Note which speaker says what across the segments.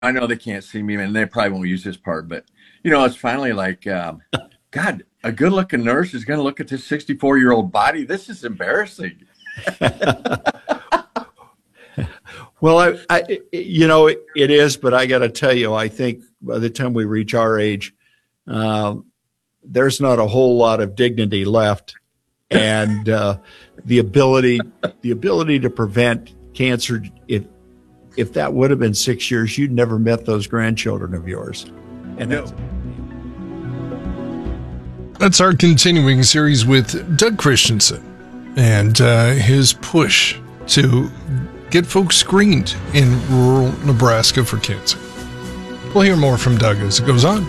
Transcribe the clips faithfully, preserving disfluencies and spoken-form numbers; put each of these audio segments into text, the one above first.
Speaker 1: I know they can't see me, and they probably won't use this part, but you know, it's finally like, um, God, a good-looking nurse is going to look at this sixty-four-year-old body. This is embarrassing.
Speaker 2: Well, I, I, you know, it, it is, but I got to tell you, I think by the time we reach our age, uh, there's not a whole lot of dignity left, and uh, the ability, the ability to prevent cancer. If if that would have been six years, you'd never met those grandchildren of yours, and
Speaker 1: No.
Speaker 2: that's.
Speaker 3: That's our continuing series with Doug Christensen and uh, his push to get folks screened in rural Nebraska for cancer. We'll hear more from Doug as it goes on.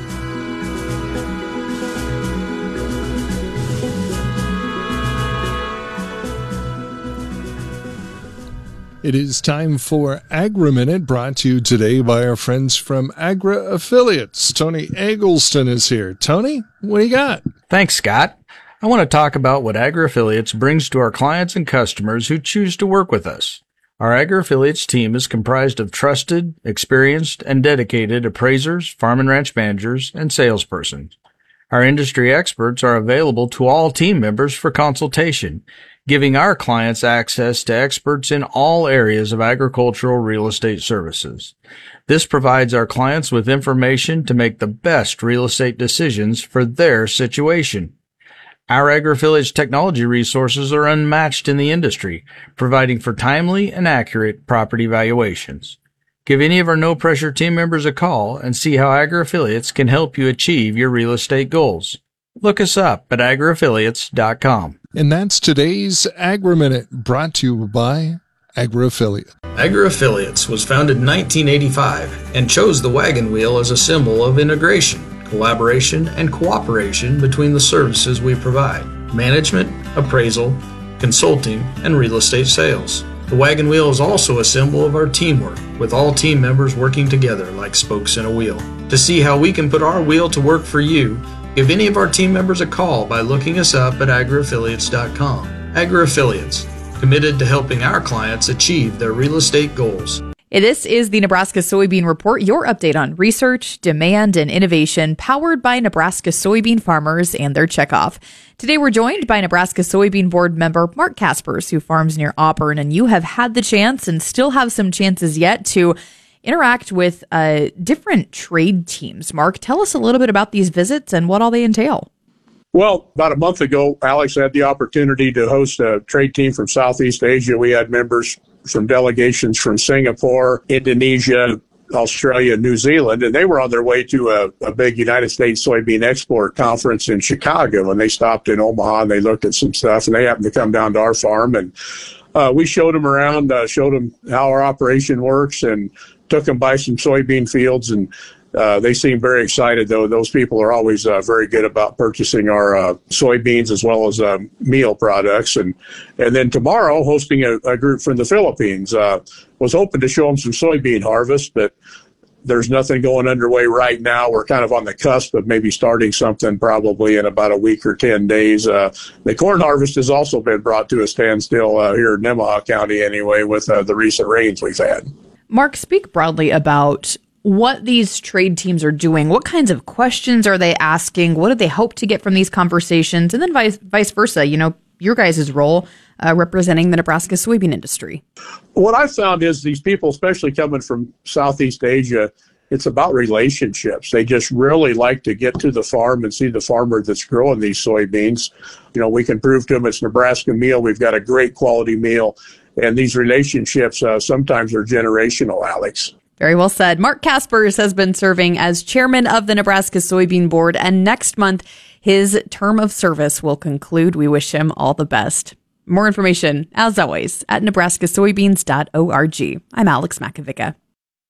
Speaker 3: It is time for Agri-Minute, brought to you today by our friends from Agri Affiliates. Tony Eggleston is here. Tony, what do you got?
Speaker 4: Thanks, Scott. I want to talk about what Agri Affiliates brings to our clients and customers who choose to work with us. Our Agri Affiliates team is comprised of trusted, experienced, and dedicated appraisers, farm and ranch managers, and salespersons. Our industry experts are available to all team members for consultation, giving our clients access to experts in all areas of agricultural real estate services. This provides our clients with information to make the best real estate decisions for their situation. Our Agri Affiliates technology resources are unmatched in the industry, providing for timely and accurate property valuations. Give any of our no-pressure team members a call and see how Agri Affiliates can help you achieve your real estate goals. Look us up at agri affiliates dot com.
Speaker 3: And that's today's Agri-Minute, brought to you by Agri Affiliate.
Speaker 4: Agri Affiliates was founded in nineteen eighty-five and chose the wagon wheel as a symbol of integration, collaboration, and cooperation between the services we provide: management, appraisal, consulting, and real estate sales. The wagon wheel is also a symbol of our teamwork, with all team members working together like spokes in a wheel. To see how we can put our wheel to work for you, give any of our team members a call by looking us up at agri affiliates dot com. Agri Affiliates, committed to helping our clients achieve their real estate goals.
Speaker 5: This is the Nebraska Soybean Report, your update on research, demand, and innovation, powered by Nebraska soybean farmers and their checkoff. Today, we're joined by Nebraska Soybean Board member Mark Kaspers, who farms near Auburn, and you have had the chance and still have some chances yet to interact with uh, different trade teams. Mark, tell us a little bit about these visits and what all they entail.
Speaker 6: Well, about a month ago, Alex had the opportunity to host a trade team from Southeast Asia. We had members from delegations from Singapore, Indonesia, Australia, New Zealand, and they were on their way to a, a big United States soybean export conference in Chicago. And they stopped in Omaha and they looked at some stuff, and they happened to come down to our farm, and uh, we showed them around, uh, showed them how our operation works, and took them by some soybean fields. And Uh, they seem very excited, though. Those people are always uh, very good about purchasing our uh, soybeans as well as uh, meal products. And and then tomorrow, hosting a, a group from the Philippines. Uh, was hoping to show them some soybean harvest, but there's nothing going underway right now. We're kind of on the cusp of maybe starting something probably in about a week or ten days. Uh, the corn harvest has also been brought to a standstill uh, here in Nemaha County anyway with uh, the recent rains we've had.
Speaker 5: Mark, speak broadly about what these trade teams are doing. What kinds of questions are they asking? What do they hope to get from these conversations? And then vice, vice versa, you know, your guys' role uh, representing the Nebraska soybean industry.
Speaker 6: What I found is these people, especially coming from Southeast Asia, it's about relationships. They just really like to get to the farm and see the farmer that's growing these soybeans. You know, we can prove to them it's Nebraska meal. We've got a great quality meal. And these relationships uh, sometimes are generational, Alex.
Speaker 5: Very well said. Mark Kaspers has been serving as chairman of the Nebraska Soybean Board, and next month his term of service will conclude. We wish him all the best. More information, as always, at nebraska soybeans dot org. I'm Alex Makovica.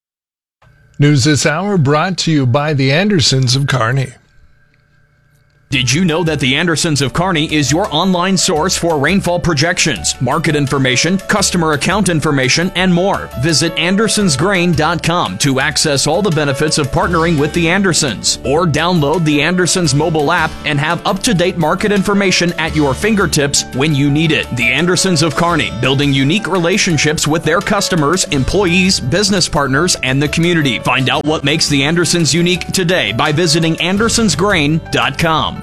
Speaker 3: News this hour brought to you by the Andersons of Kearney.
Speaker 7: Did you know that the Andersons of Kearney is your online source for rainfall projections, market information, customer account information, and more? Visit andersons grain dot com to access all the benefits of partnering with the Andersons, or download the Andersons mobile app and have up-to-date market information at your fingertips when you need it. The Andersons of Kearney, building unique relationships with their customers, employees, business partners, and the community. Find out what makes the Andersons unique today by visiting andersons grain dot com.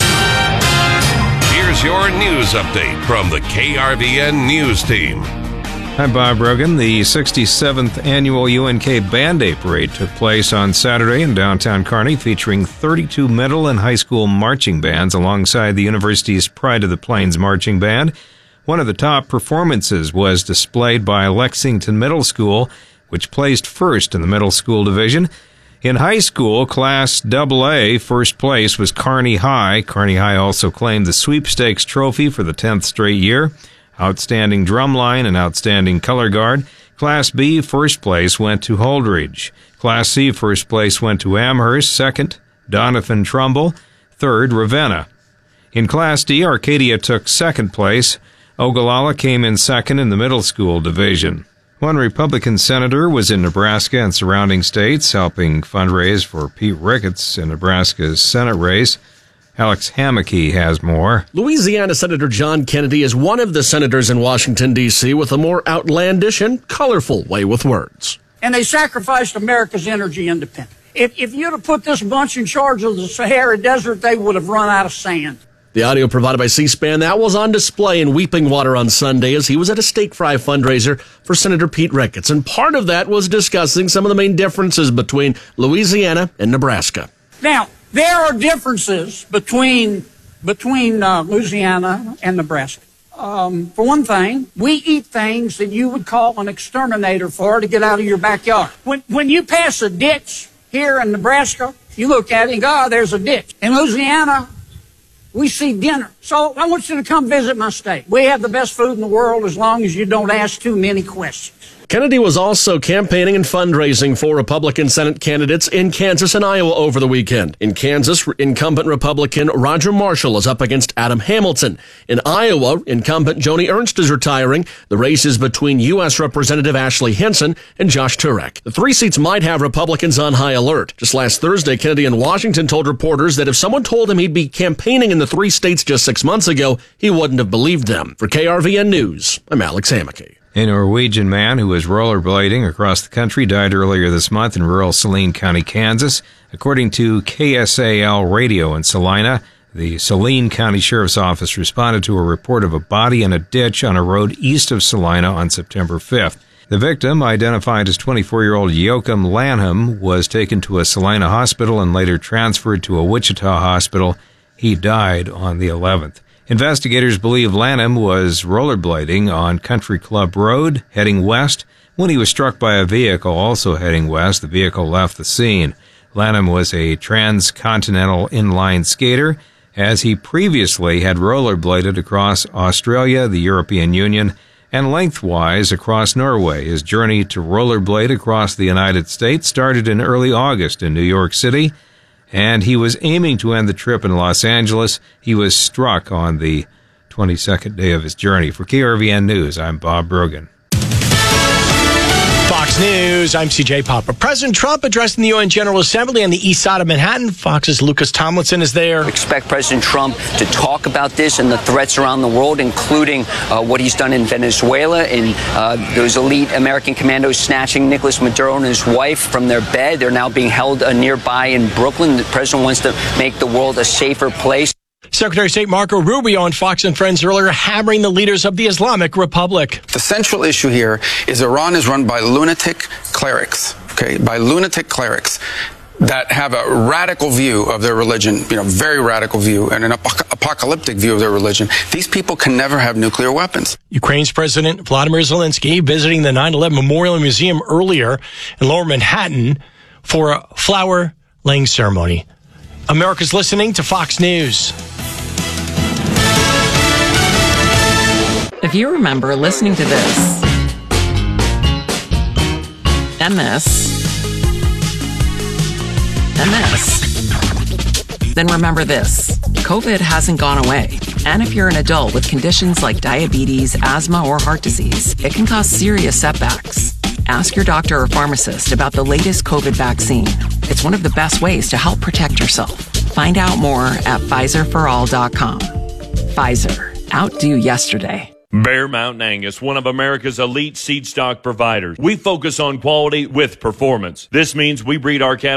Speaker 8: Here's your news update from the K R V N News Team.
Speaker 9: I'm Bob Rogan. The sixty-seventh annual U N K Band Day Parade took place on Saturday in downtown Kearney, featuring thirty-two middle and high school marching bands alongside the university's Pride of the Plains Marching Band. One of the top performances was displayed by Lexington Middle School, which placed first in the middle school division. In high school, Class double A, first place was Kearney High. Kearney High also claimed the sweepstakes trophy for the tenth straight year. Outstanding drumline and outstanding color guard. Class B, first place went to Holdridge. Class C, first place went to Amherst. Second, Doniphan Trumbull. Third, Ravenna. In Class D, Arcadia took second place. Ogallala came in second in the middle school division. One Republican senator was in Nebraska and surrounding states helping fundraise for Pete Ricketts in Nebraska's Senate race. Alex Hammocky has more.
Speaker 10: Louisiana Senator John Kennedy is one of the senators in Washington, D C with a more outlandish and colorful way with words.
Speaker 11: And they sacrificed America's energy independence. If, if you'd have put this bunch in charge of the Sahara Desert, they would have run out of sand.
Speaker 10: The audio provided by C-SPAN, that was on display in Weeping Water on Sunday as he was at a steak fry fundraiser for Senator Pete Ricketts. And part of that was discussing some of the main differences between Louisiana and Nebraska.
Speaker 11: Now, there are differences between between uh, Louisiana and Nebraska. Um, for one thing, we eat things that you would call an exterminator for to get out of your backyard. When, when you pass a ditch here in Nebraska, you look at it and go, oh, there's a ditch. In Louisiana, we see dinner. So I want you to come visit my state. We have the best food in the world as long as you don't ask too many questions.
Speaker 10: Kennedy was also campaigning and fundraising for Republican Senate candidates in Kansas and Iowa over the weekend. In Kansas, incumbent Republican Roger Marshall is up against Adam Hamilton. In Iowa, incumbent Joni Ernst is retiring. The race is between U S Representative Ashley Hinson and Josh Turek. The three seats might have Republicans on high alert. Just last Thursday, Kennedy in Washington told reporters that if someone told him he'd be campaigning in the three states just six months ago, he wouldn't have believed them. For K R V N News, I'm Alex Hammocky.
Speaker 9: A Norwegian man who was rollerblading across the country died earlier this month in rural Saline County, Kansas. According to K S A L Radio in Salina, the Saline County Sheriff's Office responded to a report of a body in a ditch on a road east of Salina on September fifth. The victim, identified as twenty-four-year-old Joachim Lanham, was taken to a Salina hospital and later transferred to a Wichita hospital. He died on the eleventh. Investigators believe Lanham was rollerblading on Country Club Road, heading west. When he was struck by a vehicle also heading west, the vehicle left the scene. Lanham was a transcontinental inline skater, as he previously had rollerbladed across Australia, the European Union, and lengthwise across Norway. His journey to rollerblade across the United States started in early August in New York City, and he was aiming to end the trip in Los Angeles. He was struck on the twenty-second day of his journey. For K R V N News, I'm Bob Brogan.
Speaker 12: Fox News, I'm C J Popper. President Trump addressing the U N General Assembly on the east side of Manhattan. Fox's Lucas Tomlinson is there.
Speaker 13: Expect President Trump to talk about this and the threats around the world, including uh, what he's done in Venezuela and uh, those elite American commandos snatching Nicolas Maduro and his wife from their bed. They're now being held uh, nearby in Brooklyn. The president wants to make the world a safer place.
Speaker 12: Secretary of State Marco Rubio on Fox and Friends earlier hammering the leaders of the Islamic Republic.
Speaker 14: The central issue here is Iran is run by lunatic clerics, okay, by lunatic clerics that have a radical view of their religion, you know, very radical view, and an ap- apocalyptic view of their religion. These people can never have nuclear weapons.
Speaker 12: Ukraine's President Vladimir Zelensky visiting the nine eleven Memorial Museum earlier in Lower Manhattan for a flower-laying ceremony. America's listening to Fox News.
Speaker 15: If you remember listening to this, M S, M S, then remember this. COVID hasn't gone away. And if you're an adult with conditions like diabetes, asthma, or heart disease, it can cause serious setbacks. Ask your doctor or pharmacist about the latest COVID vaccine. It's one of the best ways to help protect yourself. Find out more at Pfizer for all dot com. Pfizer. Outdo yesterday.
Speaker 16: Bear Mountain Angus, one of America's elite seed stock providers. We focus on quality with performance. This means we breed our cattle